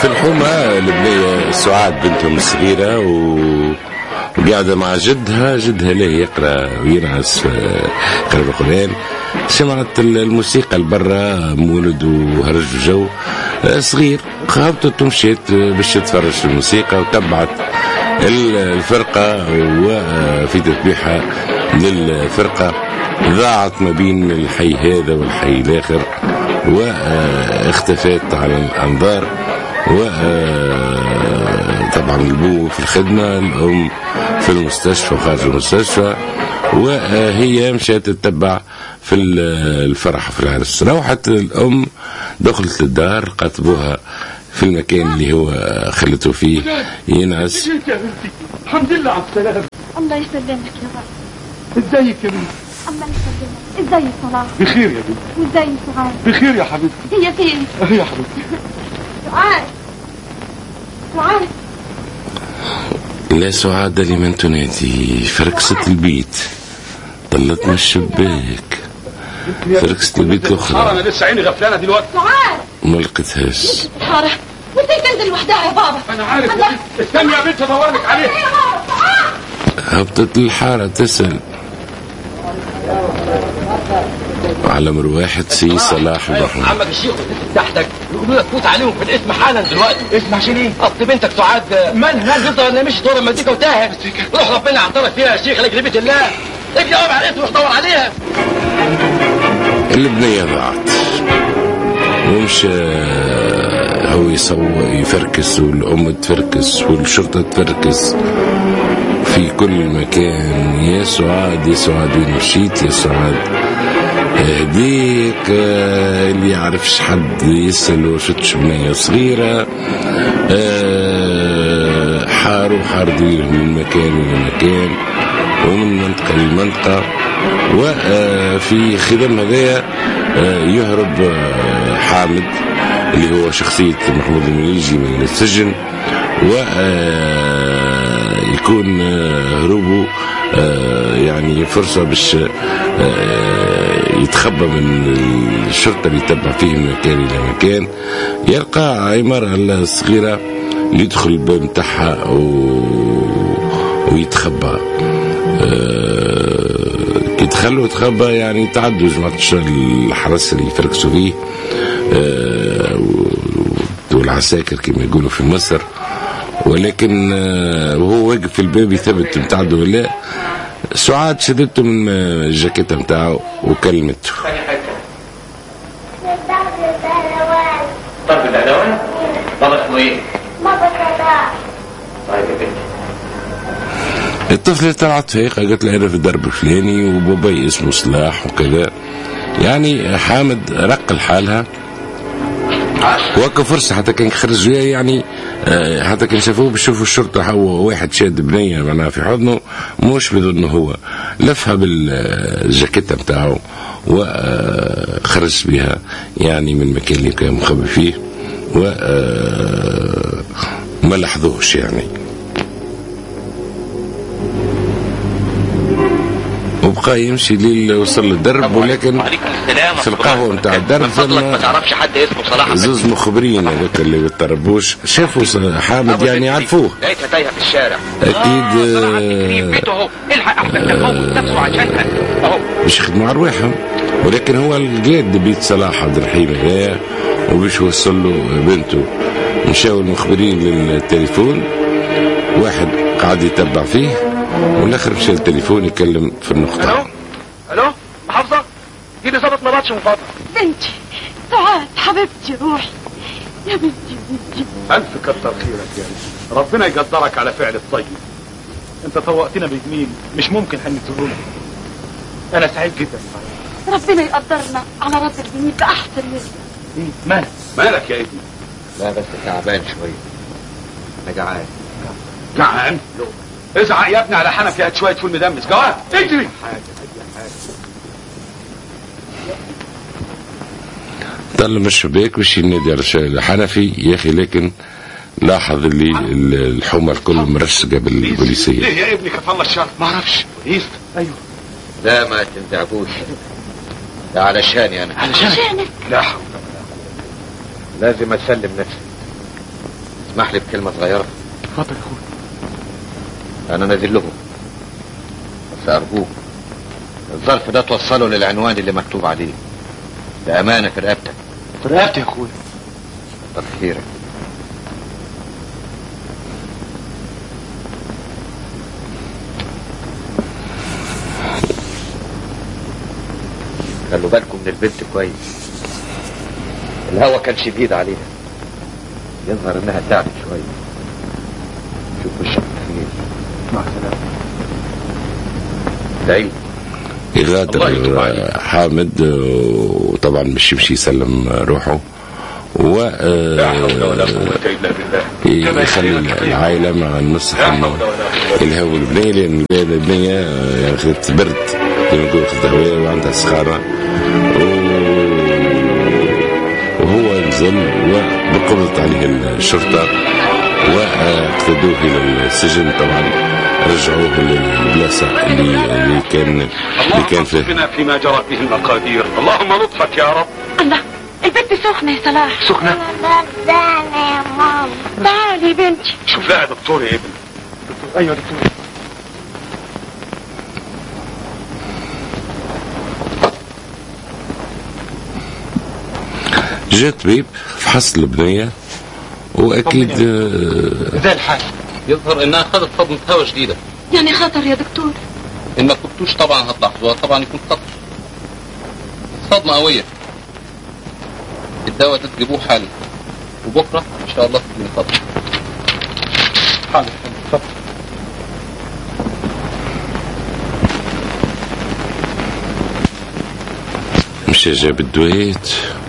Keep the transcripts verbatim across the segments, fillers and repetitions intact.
في الحومة البنية سعاد بنتهم الصغيرة وقاعدة مع جدها، جدها لا يقرأ وينعس يقرأ القرآن. سمعت الموسيقى البرة مولد وهرج جو صغير، خابطت ومشيت باش تتفرج في الموسيقى وتبعت الفرقة، وفي تتبيحها للفرقة ضاعت ما بين الحي هذا والحي الآخر واختفت عن الأنظار. وطبعا البو في الخدمة، الأم في المستشفى وخارج المستشفى، وهي مشات تتبع في الفرح في العرس. روحت الأم دخلت للدار، لقت بوها في المكان اللي هو خلته فيه ينعس. الحمد لله على السلامة. الله يسلمك يا رب. ازيك يا بنتي؟ الله يسلمك. ازاي صلاح؟ بخير يا بنتي. وازاي سعاد؟ بخير يا حبيبتي. هي فين؟ اهي يا حبيبتي. سعاد سعاد. لا سعاد لمن تنادي، فركست البيت، طلت من الشباك، فركست البيت الاخرى. انا لسه عيني غفلانه دلوقتي. سعاد ما لقيتهاش. الحاره وازاي تنزل لوحدها يا بابا؟ انا عارف. استني يا بنتي ادور لك عليها. هبطت الحاره تسال على مروحة سي صلاح الرحمن. عمك الشيخ تحتك يقولوا لك فوت عليهم في الاسم حالا دلوقتي. اسم عشان ايه؟ اصل بنتك سعاد مالها بنتها انا مش دور المزيكا وتاهت. روح ربنا يعطلك فيها يا شيخ لجربة الله. اجي اقف على الاسم وروح دور عليها. البنية ضاعت ومش هو يصور يفركس والأم تفركس والشرطة تفركس في كل مكان. يا سعاد يا سعاد وين مشيت يا سعاد؟ هديك اللي يعرفش حد يسأله شتش بنية صغيرة، حاروا حاردين من مكان لمكان ومن منطقة لمنطقة. وفي خدم هذايا يهرب حامد اللي هو شخصية محمود المليجي من السجن، ويكون هروبه يعني فرصة باش يتخبى من الشرطة اللي يتبع فيه من مكان إلى مكان. يلقى عمارة الصغيرة يدخل الباب متاعها ويتخبى. كي دخلوا يتخبى يعني تعدوا جماعة الحرس اللي يفركسوا فيه والعساكر كما يقولوا في مصر، ولكن وهو واقف في الباب يثبت متعدوا ولا سعاد شدته من الجاكيته متاعه وكلمته. طب الأدوان؟ بابا اسمه ايه؟ بابا صلاح. طيب يا بنتي. الطفلة طلعت فايقة قالت لها أنا في الدرب الفلاني وباباي اسمه صلاح وكذا. يعني حامد رق لحالها وكا فرصة حتى كان خرجوا يعني حتى كان شافوه بيشوفوا الشرطة هو واحد شاد بنية معناها في حضنه مش بظن هو لفها بالجاكيتة بتاعه وخرج بها يعني من المكان اللي كان مخبي فيه وما لاحظوش يعني. وبقى يمشي ليل وصل للدرب، ولكن في القهوة متاع الدرب ما تعرفش حد اسمه صلاح زوز مخبرين هذوك اللي بالطربوش شافوا حامد يعني يعرفوه. لقيتها تايهه في الشارع اكيد بيته اهو. الحق احسن تفوت نفسه عشانها اهو باش يخدموا على رواحهم، ولكن هو الجاد بيت صلاح عبد الرحيم هذايا وباش يوصل له بنته. مشاو المخبرين للتليفون، واحد قاعد يتبع فيه والاخر مشى التليفون يكلم في النقطة. الو الو محافظة جيبي ظابط نبطش من فضلك. بنتي سعاد حبيبتي روحي يا بنتي بنتي. ألف كتر خيرك يا بنتي، ربنا يقدرك على فعل الطيب. انت طوقتنا بجميل مش ممكن هنسيبهولك. انا سعيد جدا. ربنا يقدرنا على رد الجميل بأحسن رزق. ايه مالك؟ مالك يا ابني؟ لا بس تعبان شوية. انا جعان. جعان؟ ازعق يا ابني على حنفي هات شويه فول مدمس. جواد اجري. طلع من الشباك وش ينادي على حنفي يا اخي، لكن لاحظ اللي الحمى الكل مرشقه بالبوليسيه. ليه يا ابني كفى الله الشر؟ ما اعرفش. بوليس؟ ايوه. لا ما تنتعبوش، ده علشاني انا. علشانك؟ لا حول. لازم اسلم نفسي. اسمح لي بكلمة صغيرة. اتفضل يا اخويا. انا نازل لهم، بس ارجوك الظرف ده توصله للعنوان اللي مكتوب عليه. ده امانة في رقبتك. في رقبتي يا اخويا. كتر خيرك. خلوا بالكم من البنت كويس، الهوا كان شديد عليها، يظهر انها تعبت شوية. شوف وشك خير. مع السلامة. دعي يغادر حامد، وطبعا مش يمشي يسلم روحه، و يخلي العائلة مع النصح انه يلهوا البنية، لان البنية يعني خذت برد لما نقول خذت هواية وعندها سخانة، وهو نزل وبقبضت عليه الشرطة واقتدوه الى السجن. طبعا رجعوه للبلاصة اللي, اللي كان اللي كان فيه. اللهم فيما جرت به المقادير، اللهم لطفك يا رب. الله، البنت سخنة يا صلاح. سخنة؟ تعالي يا ماما. تعالي بنتي. شوف لها دكتور يا ابني. دكتور. ايوه دكتور. جاء طبيب فحص البنية واكيد زي الحال. يظهر انها خدت صدمة هوا جديدة. يعني خطر يا دكتور؟ ان ما كنتوش طبعا هتلاحظوها، طبعا يكون خطر. صدمة قوية. الدواء تجيبوه حالا، وبكرة ان شاء الله تجيبوا خطر. حالا. اتفضل. مشى جاب الدويت،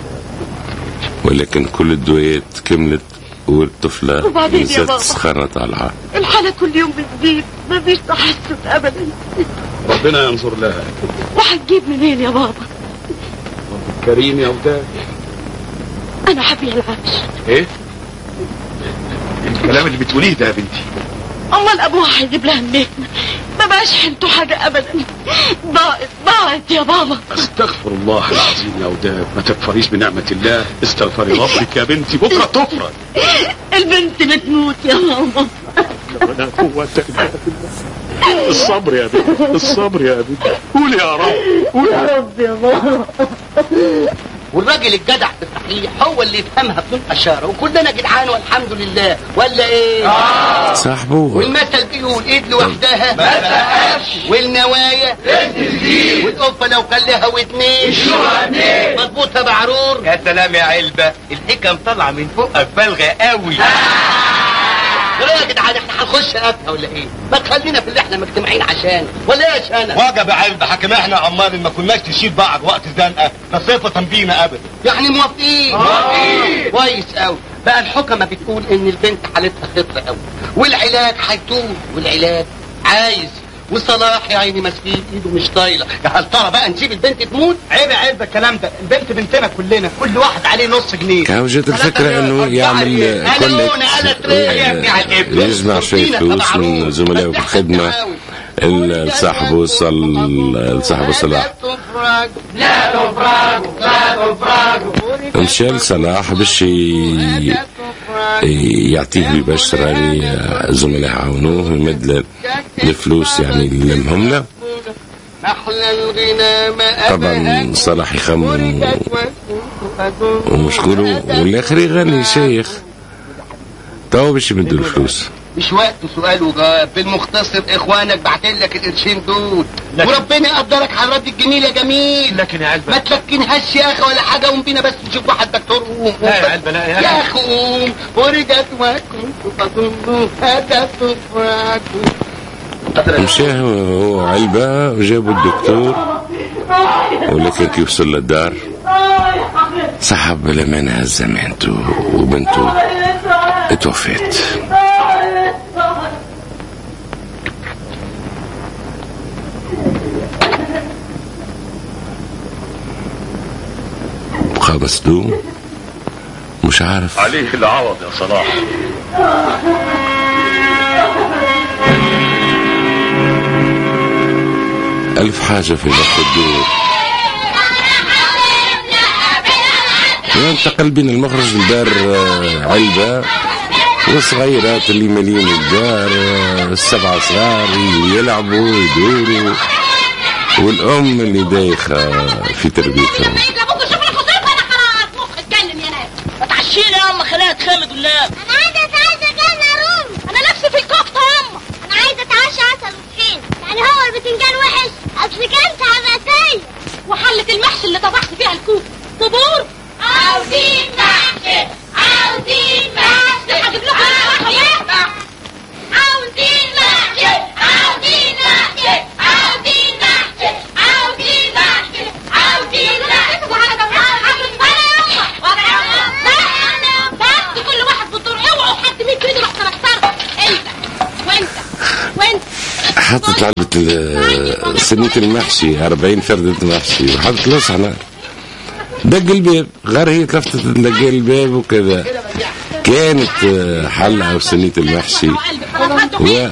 ولكن كل الدويت كملت والطفلة نزلت سخانة طالعة. الحالة كل يوم بتزيد، ما فيش تحسن ابدا. ربنا ينظر لها. وهتجيب منين يا بابا؟ كريم يا وداد. انا حبيب العفش. ايه الكلام اللي بتقوليه ده يا بنتي؟ امال ابوها هيجيب لها منين؟ ما بقاش حلته حاجة ابدا. ضاعت ضاعت يا بابا. استغفر الله العظيم يا وداد، ما تكفريش بنعمة الله. استغفري ربك يا بنتي، بكرة تفرج. البنت بتموت يا ماما. ولا قوة الا بالله. الصبر يا بنتي، الصبر يا بنتي. قول يا رب، قول يا رب يا ماما. والراجل الجدع بالصحيح هو اللي يفهمها بدون اشاره، وكلنا جدعان والحمد لله، ولا ايه؟ آه. صاحبه. والمثل بيقول ايد لوحدها ما تقفش، والنوايا تزيد، والقفه لو كان لها واتنين يشوها اتنين، مظبوطه بعرور. يا سلام يا علبة، الحكم طالعة من فوق بالغة قوي. يا جدعان احنا هنخش قفله ولا ايه؟ ما تخلينا في اللي احنا مجتمعين عشان، ولا ايه يا شنب؟ واجب يا علبة، حكم احنا عمال ما كناش تشيل بعض وقت زنقة، نصيفة بينا ابدا. يعني موافقين؟ موافقين. كويس قوي. بقى الحكمة بتقول ان البنت حالتها خطرة قوي، والعلاج هيطول، والعلاج عايز، وصلاح يا عيني مسكين ايده مش طايله. يا هل ترى بقى نسيب البنت تموت؟ عيب عيب الكلام ده، البنت بنتنا كلنا، كل واحد عليه نص جنيه. كان وجدت الفكرة انه يعمل كولكت، يجمع شوية فلوس من زملائه في الخدمة لصاحبه وصل لصاحبه صلاح. لا تفرج لا تفرج. مشى صلاح باش يعطيه ببشرة لزملائه عاونوه يمد الفلوس يعني اللي لمهم له. طبعا صلاح يخمم ومشكله، والاخر يغني شيخ تو باش يمدوا الفلوس. مش وقت سؤال وجواب، بالمختصر اخوانك بعتين لك القرشين دول، وربنا يقدرك على الرد الجميل يا جميل. لكن يا علبة ما تلكنهاش يا اخي ولا حاجه، قوم بينا بس نشوف واحد دكتور. قوم لا يا علبة لا يا, يا اخي قوم. ورجعت وكنت تظن هذا تفرق. مشى هو علبة وجابوا الدكتور، ولكن كيف وصل للدار صاحب لمنها زمانته وبنته اتوفت. بقى مصدوم مش عارف عليه العوض يا صلاح. ألف حاجة في نفس الدور. ينتقل بين المخرج لدار علبة والصغيرات اللي مالين الدار السبعة صغار يلعبوا ويدوروا، والأم اللي دايخة في تربيتهم. اتعشينا يا أما خليها تخمد ولا؟ أنا عايزة أتعشى جبنة رومي. أنا نفسي في الكفتة يا أما. أنا عايزة أتعشى عسل وطحين. يعني هو البتنجان وحش؟ أصل كانت عباسية. وحلة المحشي اللي طبخت فيها الكوك طبور. عاوزين محشي، عاوزين محشي. هجيب لكم محشي. عاوزين محشي، عاوزين محشي، عاوزين محشي، عاوزين محشي، عاوزين محشي. بس كل واحد بالدور، اوعوا حد مين كده لحسن اكتر. انت وانت وانت حطت علبة صينية المحشي أربعين فردة محشي وحطت لصحنا. دق الباب، غير هي تلفتت دق الباب وكذا. كانت حلة وصينية المحشي و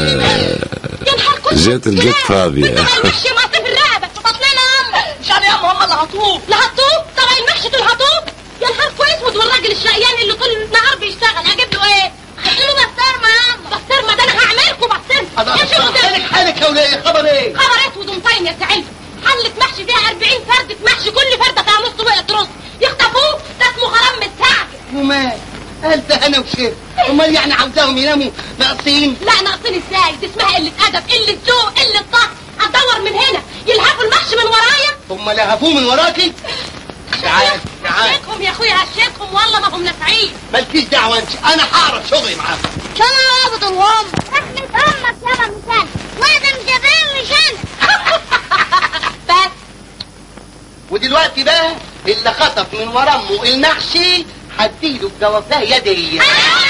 جات الجت فاضية. المحشي مقطع في الرقبة في بطننا يا أما. مش أنا يا أما، هم اللي هطوب. لا هطوب؟ طبعا المحشي دول هطوب. يا نهار كويس. والراجل الشقيان اللي طول النهار بيشتغل أجيب له إيه؟ أحط له بسطرمة يا أما. بسطرمة ده أنا هعملكوا بسطرمة. حالك حالك يا وليه، خبر إيه؟ خبر أسود ومطين يا سعيد. حلة محشي فيها أربعين فردة محشي، كل فردة فيها نص وقت رز. يخطفوه ده اسمه غرام مستعجل. ومال؟ ألف هنا وشير. أمال يعني عاوزاهم يناموا ناقصين؟ لا ناقصين ازاي؟ دي اسمها قلة أدب، قلة ذوق، قلة ضغط. هتدور من هنا يلهفوا المحشي من ورايا. هم لهفوه من وراكي؟ تعال تعال. هشيكهم يا أخويا هشيكهم، والله ما هم نافعين. مالكيش دعوة أنت، أنا هعرف شغلي معاك. شو أنا رابط الغم؟ رحمة أمك يابا مثال. وأنا مجابين مش أنا. بس ودلوقتي بقى اللي خطف من ورا أمه المحشي هديله بجوافاه يدي.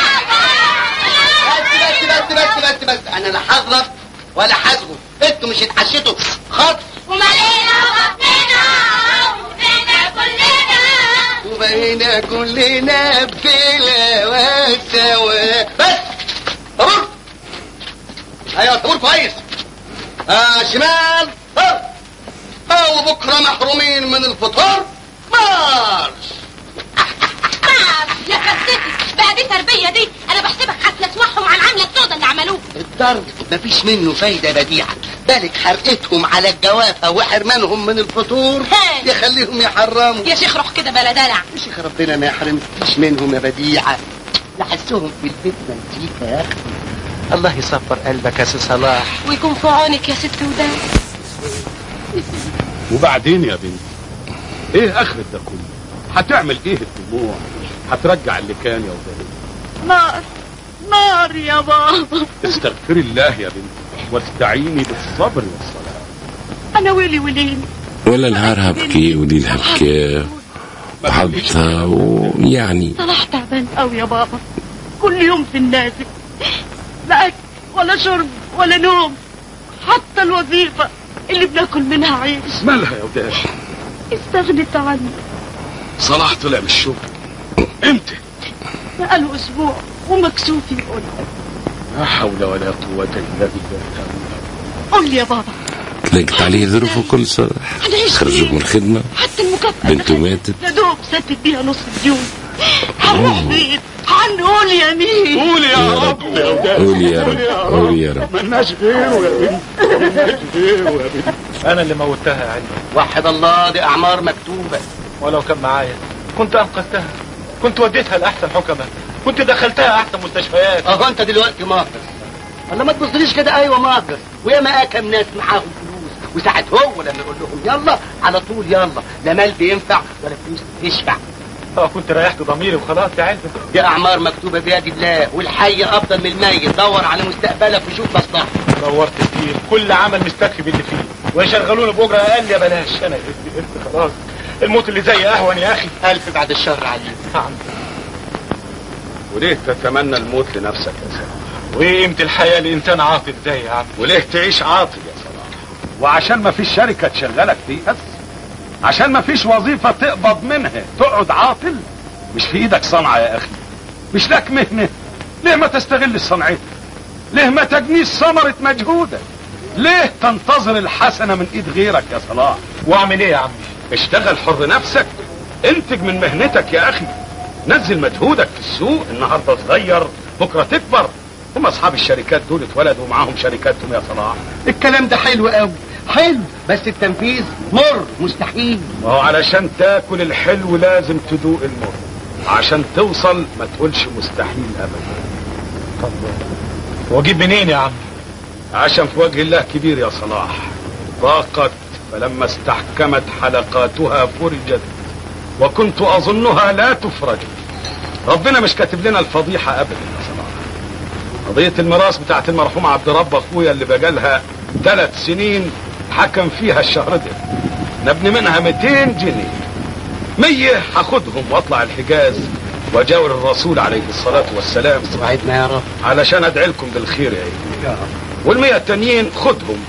بس بس بس بس بس بس أنا لا هضرب ولا هزغب. انتوا مش اتعشتوا خطف. ومالينا وبطننا وبقينا كلنا وبقينا كلنا بلا وسوا. بس طابور. ايوه طابور كويس. آه شمال طب. او بكره محرومين من الفطار. مارش. يا خدتي بقى دي تربية دي. انا بحسبك هتنسوحهم على العملة السوداء اللي عملوه. الضرب مفيش منه فايدة بديعة. بالك حرقتهم على الجوافة وحرمانهم من الفطور يخليهم يحرموا. يا شيخ روح كده بلا دلع. يا شيخ ربنا ما يحرمكيش منهم يا بديعة. لحسهم في البيت ملكيكة يا اخي. الله يصفر قلبك يا سي صلاح. ويكون في عونك يا ست وداد. وبعدين يا بنتي ايه اخرة ده كله؟ هتعمل ايه الدموع؟ هترجع اللي كان يا وداد؟ نار نار يا بابا. استغفري الله يا بنتي واستعيني بالصبر والصلاة. انا ويلي وليني ولا نهار هبكي وليل هبكي وحطها ويعني. صلاح تعبان قوي يا بابا، كل يوم في النازل، لا اكل ولا شرب ولا نوم، حتى الوظيفة اللي بناكل منها عيش. مالها يا وداد؟ استغنت عني. صلاح طلع من الشغل امتى؟ بقاله اسبوع ومكسوف يقول. لا حول ولا قوة الا بالله. قول لي يا بابا. تلاقت عليه ظروفه كل صلاح. خرجوا من الخدمة، حتى المكافأة بنته ماتت، يا دوب سدد بيها نص الديون. هنروح فين؟ هنقول يا مين؟ قول يا رب يا وداد. قول يا رب قول يا رب. ملناش غيره يا بنتي، ملناش غيره يا بنتي. انا اللي موتها يا علي. وحد الله، دي اعمار مكتوبة. ولو كان معايا كنت انقذتها، كنت وديتها لاحسن حكمة، كنت دخلتها احسن مستشفيات. اهو انت دلوقتي ماقص. الله ما تبصليش كده. ايوه ماقص. ويا ما اكم ناس معاهم فلوس وساعة هو لما يقول لهم يلا على طول يلا، لا مال بينفع ولا فلوس تشفع. اه كنت ريحت ضميري وخلاص يا علبة. دي اعمار مكتوبة بيد الله، والحي افضل من الميت. دور على مستقبلك وشوف مصلحتك. دورت كتير، كل عمل مستكفي باللي فيه، ويشغلوني باجره اقل. يا بلاش، انا قلت قلت خلاص، الموت اللي زي اهون يا اخي. الف بعد الشر عليك. نعم. وليه تتمنى الموت لنفسك يا صلاح؟ وايه قيمة الحياة لإنسان عاطل زي يا عم؟ وليه تعيش عاطل يا صلاح؟ وعشان ما فيش شركة تشغلك فيها، عشان ما فيش وظيفة تقبض منها تقعد عاطل. مش في ايدك صنعة يا اخي، مش لك مهنة. ليه ما تستغل صنعتك؟ ليه ما تجنيش ثمرة مجهودك؟ ليه تنتظر الحسنة من ايد غيرك يا صلاح؟ واعمل ايه يا عمي؟ اشتغل حر نفسك، انتج من مهنتك يا اخي، نزل مجهودك في السوق. النهارده صغير بكره تكبر. هم اصحاب الشركات دول اتولدوا معاهم شركاتهم يا صلاح. الكلام ده حلو قوي حلو، بس التنفيذ مر مستحيل. ما هو علشان تاكل الحلو لازم تدوق المر، عشان توصل ما تقولش مستحيل ابدا. طب واجيب منين يا عم؟ عشان في وجه الله كبير يا صلاح. ضاقت فلما استحكمت حلقاتها فرجت وكنت اظنها لا تفرج. ربنا مش كاتب لنا الفضيحة ابدا يا صلاح. قضية الميراث بتاعت المرحوم عبد رب اخويا اللي بقالها ثلاث سنين حكم فيها الشهر ده، نبني منها مئتين جنيه. مية هاخدهم واطلع الحجاز وجاور الرسول عليه الصلاة والسلام وعدنا يا رب علشان ادعي لكم بالخير يا ايه. والمية التانيين خدهم